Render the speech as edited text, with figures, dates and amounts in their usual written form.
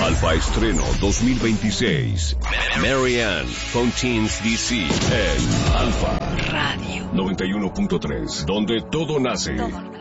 Alfa Estreno 2026. Marianne Fontaine's DC en Alfa Radio 91.3, donde todo nace.